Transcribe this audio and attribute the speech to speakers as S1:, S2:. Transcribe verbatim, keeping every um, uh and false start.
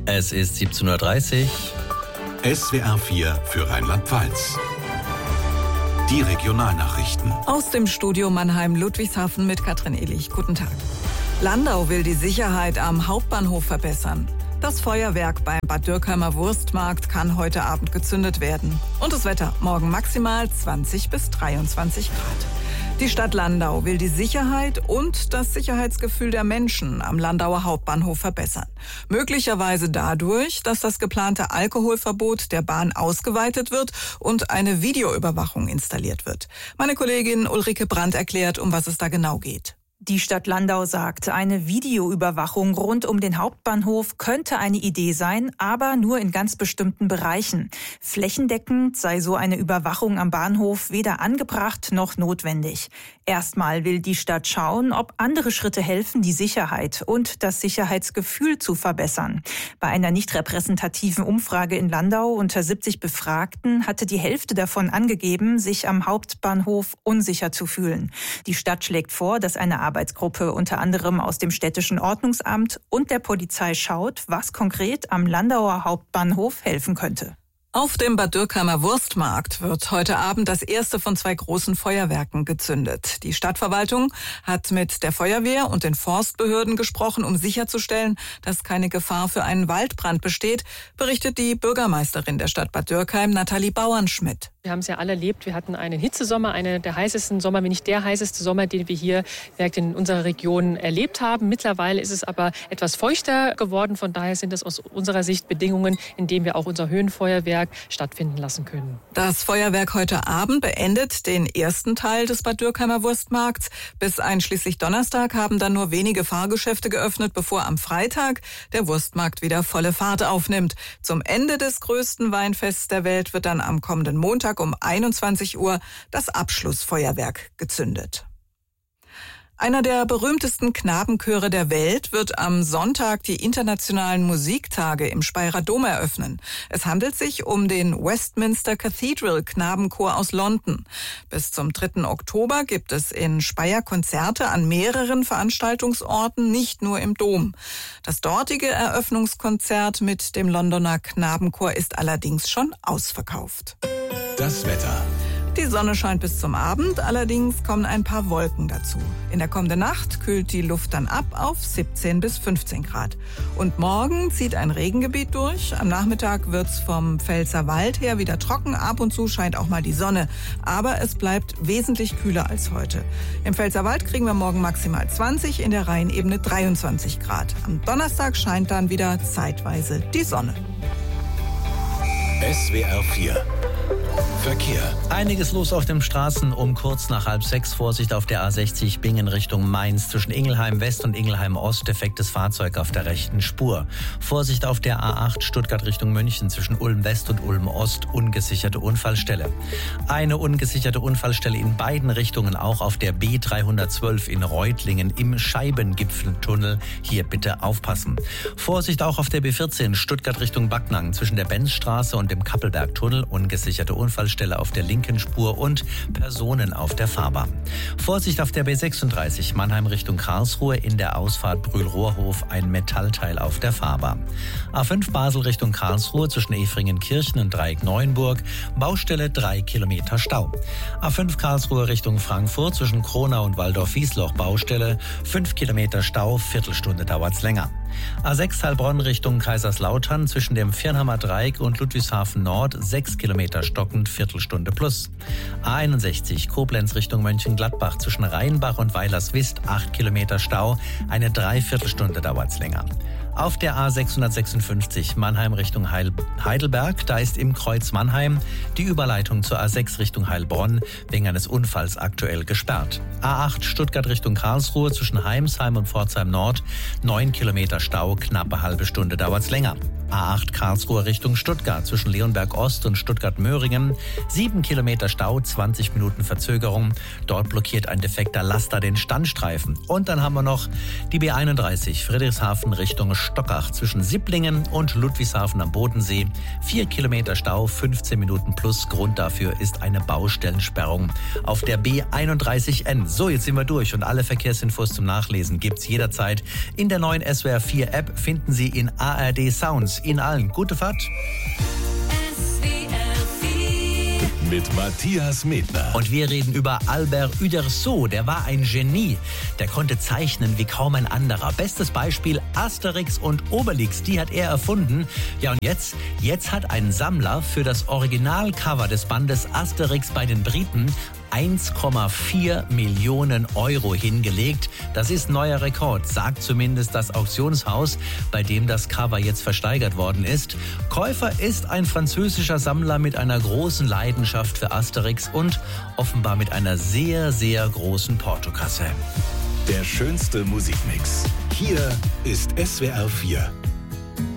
S1: Es ist siebzehn Uhr dreißig.
S2: S W R vier für Rheinland-Pfalz. Die Regionalnachrichten.
S3: Aus dem Studio Mannheim-Ludwigshafen mit Katrin Ehlich. Guten Tag. Landau will die Sicherheit am Hauptbahnhof verbessern. Das Feuerwerk beim Bad Dürkheimer Wurstmarkt kann heute Abend gezündet werden. Und das Wetter, morgen maximal zwanzig bis dreiundzwanzig Grad. Die Stadt Landau will die Sicherheit und das Sicherheitsgefühl der Menschen am Landauer Hauptbahnhof verbessern. Möglicherweise dadurch, dass das geplante Alkoholverbot der Bahn ausgeweitet wird und eine Videoüberwachung installiert wird. Meine Kollegin Ulrike Brandt erklärt, um was es da genau geht.
S4: Die Stadt Landau sagt, eine Videoüberwachung rund um den Hauptbahnhof könnte eine Idee sein, aber nur in ganz bestimmten Bereichen. Flächendeckend sei so eine Überwachung am Bahnhof weder angebracht noch notwendig. Erstmal will die Stadt schauen, ob andere Schritte helfen, die Sicherheit und das Sicherheitsgefühl zu verbessern. Bei einer nicht repräsentativen Umfrage in Landau unter siebzig Befragten hatte die Hälfte davon angegeben, sich am Hauptbahnhof unsicher zu fühlen. Die Stadt schlägt vor, dass eine Arbeitsgruppe unter anderem aus dem städtischen Ordnungsamt und der Polizei schaut, was konkret am Landauer Hauptbahnhof helfen könnte.
S3: Auf dem Bad Dürkheimer Wurstmarkt wird heute Abend das erste von zwei großen Feuerwerken gezündet. Die Stadtverwaltung hat mit der Feuerwehr und den Forstbehörden gesprochen, um sicherzustellen, dass keine Gefahr für einen Waldbrand besteht, berichtet die Bürgermeisterin der Stadt Bad Dürkheim, Nathalie Bauernschmidt.
S5: Wir haben es ja alle erlebt, wir hatten einen Hitzesommer, einen der heißesten Sommer, wenn nicht der heißeste Sommer, den wir hier in unserer Region erlebt haben. Mittlerweile ist es aber etwas feuchter geworden, von daher sind das aus unserer Sicht Bedingungen, in denen wir auch unser Höhenfeuerwerk stattfinden lassen können.
S3: Das Feuerwerk heute Abend beendet den ersten Teil des Bad Dürkheimer Wurstmarkts. Bis einschließlich Donnerstag haben dann nur wenige Fahrgeschäfte geöffnet, bevor am Freitag der Wurstmarkt wieder volle Fahrt aufnimmt. Zum Ende des größten Weinfests der Welt wird dann am kommenden Montag um einundzwanzig Uhr das Abschlussfeuerwerk gezündet. Einer der berühmtesten Knabenchöre der Welt wird am Sonntag die internationalen Musiktage im Speyerer Dom eröffnen. Es handelt sich um den Westminster Cathedral Knabenchor aus London. Bis zum dritten Oktober gibt es in Speyer Konzerte an mehreren Veranstaltungsorten, nicht nur im Dom. Das dortige Eröffnungskonzert mit dem Londoner Knabenchor ist allerdings schon ausverkauft.
S2: Das Wetter.
S3: Die Sonne scheint bis zum Abend, allerdings kommen ein paar Wolken dazu. In der kommenden Nacht kühlt die Luft dann ab auf siebzehn bis fünfzehn Grad. Und morgen zieht ein Regengebiet durch. Am Nachmittag wird's vom Pfälzerwald her wieder trocken. Ab und zu scheint auch mal die Sonne. Aber es bleibt wesentlich kühler als heute. Im Pfälzerwald kriegen wir morgen maximal zwanzig, in der Rheinebene dreiundzwanzig Grad. Am Donnerstag scheint dann wieder zeitweise die Sonne.
S2: S W R vier. Verkehr.
S1: Einiges los auf den Straßen um kurz nach halb sechs. Vorsicht auf der A sechzig Bingen Richtung Mainz. Zwischen Ingelheim West und Ingelheim Ost defektes Fahrzeug auf der rechten Spur. Vorsicht auf der A acht Stuttgart Richtung München. Zwischen Ulm West und Ulm Ost ungesicherte Unfallstelle. Eine ungesicherte Unfallstelle in beiden Richtungen, auch auf der B dreihundertzwölf in Reutlingen im Scheibengipfeltunnel. Hier bitte aufpassen. Vorsicht auch auf der B vierzehn Stuttgart Richtung Backnang. Zwischen der Benzstraße und dem Kappelbergtunnel ungesicherte Unfallstelle auf der linken Spur und Personen auf der Fahrbahn. Vorsicht auf der B sechsunddreißig Mannheim Richtung Karlsruhe, in der Ausfahrt Brühl-Rohrhof ein Metallteil auf der Fahrbahn. A fünf Basel Richtung Karlsruhe zwischen Efringen-Kirchen und Dreieck-Neuenburg, Baustelle drei Kilometer Stau. A fünf Karlsruhe Richtung Frankfurt zwischen Kronau und Waldorf-Wiesloch, Baustelle fünf Kilometer Stau, Viertelstunde dauert's länger. A sechs Heilbronn Richtung Kaiserslautern zwischen dem Viernhammer Dreieck und Ludwigshafen Nord sechs Kilometer stockend, Viertelstunde plus. A einundsechzig Koblenz Richtung Mönchengladbach zwischen Rheinbach und Weilerswist acht Kilometer Stau, eine Dreiviertelstunde dauert's länger. Auf der A sechshundertsechsundfünfzig Mannheim Richtung Heil- Heidelberg, da ist im Kreuz Mannheim die Überleitung zur A sechs Richtung Heilbronn wegen eines Unfalls aktuell gesperrt. A acht Stuttgart Richtung Karlsruhe zwischen Heimsheim und Pforzheim Nord, neun Kilometer Stau, knappe halbe Stunde dauert's länger. A acht Karlsruhe Richtung Stuttgart zwischen Leonberg Ost und Stuttgart-Möhringen, sieben Kilometer Stau, zwanzig Minuten Verzögerung. Dort blockiert ein defekter Laster den Standstreifen. Und dann haben wir noch die B einunddreißig Friedrichshafen Richtung Stockach zwischen Sipplingen und Ludwigshafen am Bodensee. Vier Kilometer Stau, fünfzehn Minuten plus. Grund dafür ist eine Baustellensperrung auf der B einunddreißig N. So, jetzt sind wir durch und alle Verkehrsinfos zum Nachlesen gibt's jederzeit in der neuen S W R vier App. Finden Sie in A R D Sounds. Ihnen allen gute Fahrt.
S2: Mit Matthias Medner.
S1: Und wir reden über Albert Uderzo. Der war ein Genie. Der konnte zeichnen wie kaum ein anderer. Bestes Beispiel Asterix und Obelix. Die hat er erfunden. Ja, und jetzt? Jetzt hat ein Sammler für das Originalcover des Bandes Asterix bei den Briten eins Komma vier Millionen Euro hingelegt. Das ist neuer Rekord, sagt zumindest das Auktionshaus, bei dem das Cover jetzt versteigert worden ist. Käufer ist ein französischer Sammler mit einer großen Leidenschaft für Asterix und offenbar mit einer sehr, sehr großen Portokasse.
S2: Der schönste Musikmix. Hier ist S W R vier.